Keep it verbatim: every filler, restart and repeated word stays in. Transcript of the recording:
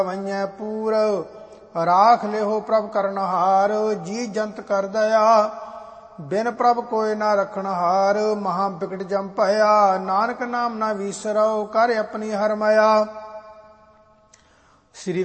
ਵਈਐ ਪੂਰ ਰਾਖ ਲਿਓ ਪ੍ਰਭ ਕਰਨਹਾਰ। ਜੀ ਜੰਤ ਕਰ ਦਇਆ ਬਿਨ ਪ੍ਰਭ ਕੋਇ ਨਾ ਰਖਣਹਾਰ। ਮਹਾ ਬਿਕਟ ਜਮ ਭਇਆ ਨਾਨਕ ਨਾਮ ਨਾ ਵੀਸਰਉ ਕਰ ਆਪਣੀ ਹਰ ਮਾਇਆ। ਸ੍ਰੀ